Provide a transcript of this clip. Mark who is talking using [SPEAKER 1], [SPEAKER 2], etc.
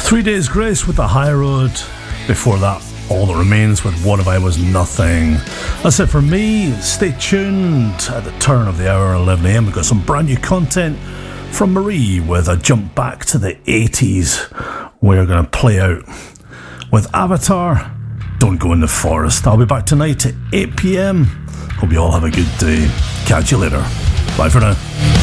[SPEAKER 1] 3 Days Grace with The High Road. Before that, All That Remains with What If I Was Nothing. That's it for me. Stay tuned at the turn of the hour, 11 a.m. We've got some brand new content from Marie with a jump back to the 80s. We're going to play out with Avatar, Don't Go in the Forest. I'll be back tonight at 8 p.m. Hope you all have a good day. Catch you later. Bye for now.